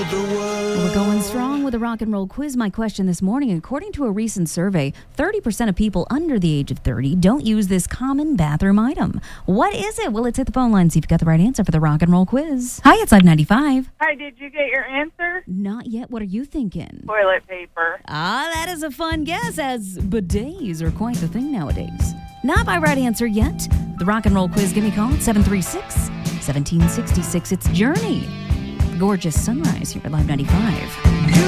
the world. We're going strong with a rock and roll quiz. My question this morning, according to a recent survey, 30% of people under the age of 30 don't use this common bathroom item. What is it? Well, let's hit the phone line, see if you got the right answer for the rock and roll quiz. Hi, it's Live 95. Hi, did you get your answer? Not yet. What are you thinking? Toilet paper. Ah, that is a fun guess, as bidets are quite the thing nowadays. Not my right answer yet. The rock and roll quiz, give me a call at 736-1766. It's Journey. Gorgeous sunrise here at Live 95.